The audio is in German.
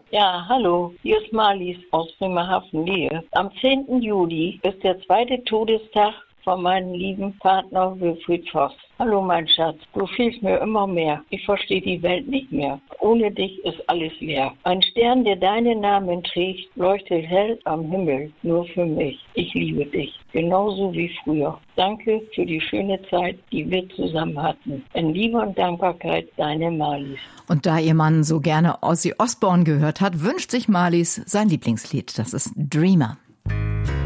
Ja, hallo, hier ist Marlies aus Bremerhaven-Nähe. Am 10. Juli ist der zweite Todestag von meinem lieben Partner Wilfried Voss. Hallo mein Schatz, du fehlst mir immer mehr. Ich verstehe die Welt nicht mehr. Ohne dich ist alles leer. Ein Stern, der deinen Namen trägt, leuchtet hell am Himmel, nur für mich. Ich liebe dich, genauso wie früher. Danke für die schöne Zeit, die wir zusammen hatten. In Liebe und Dankbarkeit, deine Marlies. Und da ihr Mann so gerne Ozzy Osbourne gehört hat, wünscht sich Marlies sein Lieblingslied. Das ist Dreamer.